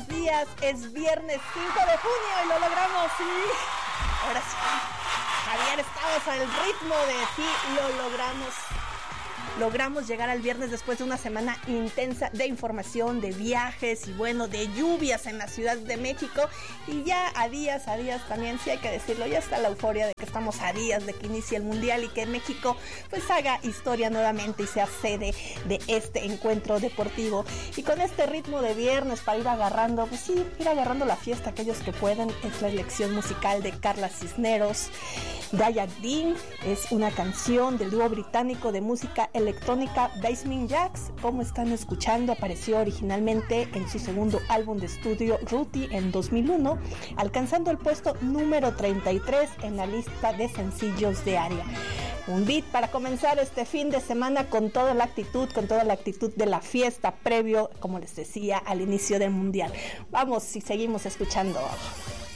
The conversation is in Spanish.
días. Es viernes 5 de junio y lo logramos, sí. Ahora sí, Javier, estamos al ritmo de sí, lo logramos. Logramos llegar al viernes después de una semana intensa de información, de viajes y bueno, de lluvias en la Ciudad de México. Y ya a días también, sí hay que decirlo, ya está la euforia de que estamos a días de que inicie el Mundial y que México pues haga historia nuevamente y sea sede de este encuentro deportivo. Y con este ritmo de viernes para ir agarrando, pues sí, ir agarrando la fiesta aquellos que pueden, es la elección musical de Carla Cisneros. Diag Dean es una canción del dúo británico de música electrónica Basement Jaxx. Como están escuchando, apareció originalmente en su segundo álbum de estudio Rooty en 2001, alcanzando el puesto número 33 en la lista de sencillos de Aria. Un beat para comenzar este fin de semana con toda la actitud de la fiesta previo, como les decía, al inicio del Mundial. Vamos y seguimos escuchando.